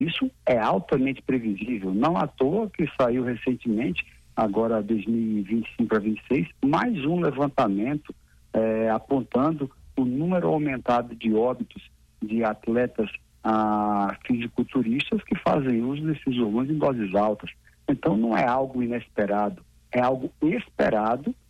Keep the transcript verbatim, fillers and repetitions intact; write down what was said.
Isso é altamente previsível. Não à toa que saiu recentemente, agora dois mil e vinte e cinco para vinte e seis, mais um levantamento eh, apontando o número aumentado de óbitos de atletas ah, fisiculturistas que fazem uso desses hormônios em doses altas. Então não é algo inesperado, é algo esperado